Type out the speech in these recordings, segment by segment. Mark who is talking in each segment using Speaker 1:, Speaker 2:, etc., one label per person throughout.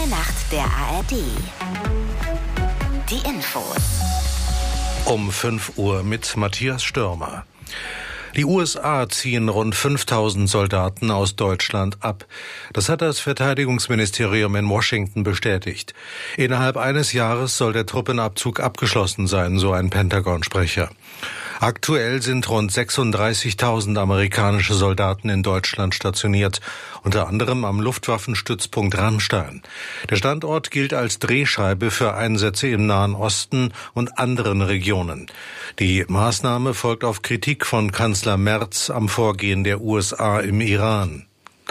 Speaker 1: junge Nacht der ARD. Die Infos.
Speaker 2: Um 5 Uhr mit Matthias Stürmer. Die USA ziehen rund 5000 Soldaten aus Deutschland ab. Das hat das Verteidigungsministerium in Washington bestätigt. Innerhalb eines Jahres soll der Truppenabzug abgeschlossen sein, so ein Pentagon-Sprecher. Aktuell sind rund 36.000 amerikanische Soldaten in Deutschland stationiert, unter anderem am Luftwaffenstützpunkt Ramstein. Der Standort gilt als Drehscheibe für Einsätze im Nahen Osten und anderen Regionen. Die Maßnahme folgt auf Kritik von Kanzler Merz am Vorgehen der USA im Iran.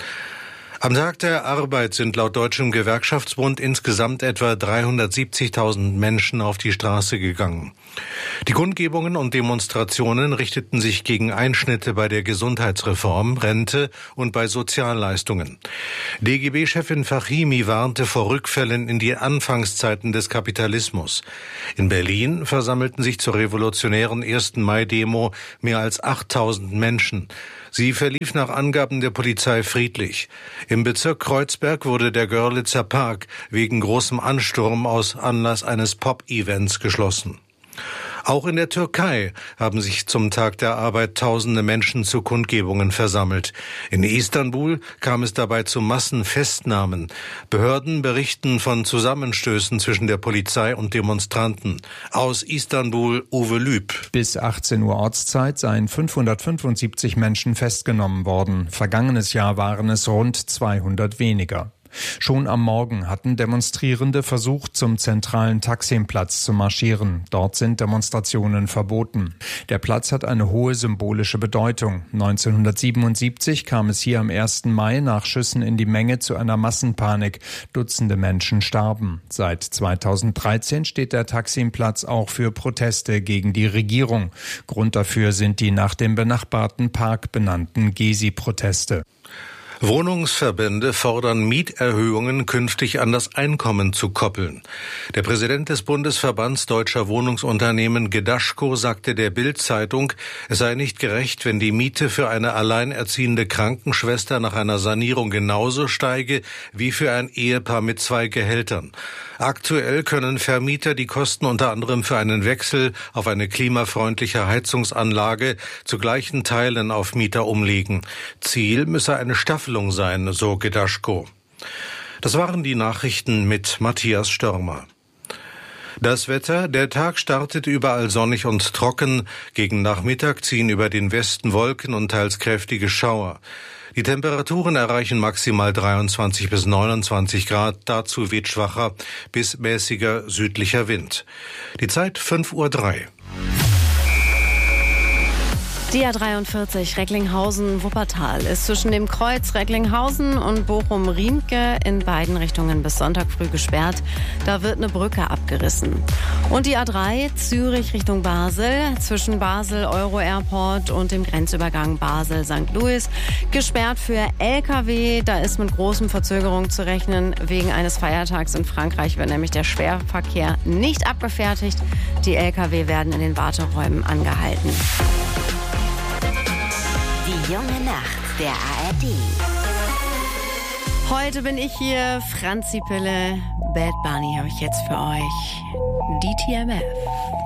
Speaker 2: Am Tag der Arbeit sind laut Deutschem Gewerkschaftsbund insgesamt etwa 370.000 Menschen auf die Straße gegangen. Die Kundgebungen und Demonstrationen richteten sich gegen Einschnitte bei der Gesundheitsreform, Rente und bei Sozialleistungen. DGB-Chefin Fachimi warnte vor Rückfällen in die Anfangszeiten des Kapitalismus. In Berlin versammelten sich zur revolutionären 1. Mai-Demo mehr als 8.000 Menschen. Sie verlief nach Angaben der Polizei friedlich. Im Bezirk Kreuzberg wurde der Görlitzer Park wegen großem Ansturm aus Anlass eines Pop-Events geschlossen. Auch in der Türkei haben sich zum Tag der Arbeit tausende Menschen zu Kundgebungen versammelt. In Istanbul kam es dabei zu Massenfestnahmen. Behörden berichten von Zusammenstößen zwischen der Polizei und Demonstranten. Aus Istanbul Uwe Lüb.
Speaker 3: Bis 18 Uhr Ortszeit seien 575 Menschen festgenommen worden. Vergangenes Jahr waren es rund 200 weniger. Schon am Morgen hatten Demonstrierende versucht, zum zentralen Taksimplatz zu marschieren. Dort sind Demonstrationen verboten. Der Platz hat eine hohe symbolische Bedeutung. 1977 kam es hier am 1. Mai nach Schüssen in die Menge zu einer Massenpanik. Dutzende Menschen starben. Seit 2013 steht der Taksimplatz auch für Proteste gegen die Regierung. Grund dafür sind die nach dem benachbarten Park benannten Gezi-Proteste.
Speaker 2: Wohnungsverbände fordern Mieterhöhungen künftig an das Einkommen zu koppeln. Der Präsident des Bundesverbands Deutscher Wohnungsunternehmen Gedaschko sagte der Bild-Zeitung, es sei nicht gerecht, wenn die Miete für eine alleinerziehende Krankenschwester nach einer Sanierung genauso steige wie für ein Ehepaar mit 2 Gehältern. Aktuell können Vermieter die Kosten unter anderem für einen Wechsel auf eine klimafreundliche Heizungsanlage zu gleichen Teilen auf Mieter umlegen. Ziel müsse eine Staffelung sein, so Gedaschko. Das waren die Nachrichten mit Matthias Stürmer. Das Wetter: Der Tag startet überall sonnig und trocken. Gegen Nachmittag ziehen über den Westen Wolken und teils kräftige Schauer. Die Temperaturen erreichen maximal 23 bis 29 Grad. Dazu weht schwacher bis mäßiger südlicher Wind. Die Zeit 5:03 Uhr.
Speaker 4: Die A43 Recklinghausen-Wuppertal ist zwischen dem Kreuz Recklinghausen und Bochum-Riemke in beiden Richtungen bis Sonntag früh gesperrt. Da wird eine Brücke abgerissen. Und die A3 Zürich Richtung Basel zwischen Basel Euro Airport und dem Grenzübergang Basel-St. Louis gesperrt für LKW. Da ist mit großen Verzögerungen zu rechnen. Wegen eines Feiertags in Frankreich wird nämlich der Schwerverkehr nicht abgefertigt. Die LKW werden in den Warteräumen angehalten.
Speaker 1: Die junge Nacht der ARD.
Speaker 4: Heute bin ich hier, Franzi Pille. Bad Bunny habe ich jetzt für euch. DTMF.